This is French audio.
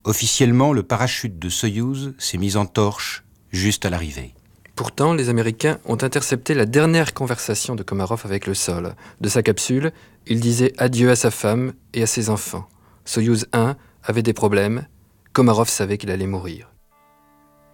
Officiellement, le parachute de Soyouz s'est mis en torche juste à l'arrivée. Pourtant, les Américains ont intercepté la dernière conversation de Komarov avec le sol. De sa capsule, il disait adieu à sa femme et à ses enfants. Soyouz 1 avait des problèmes. Komarov savait qu'il allait mourir.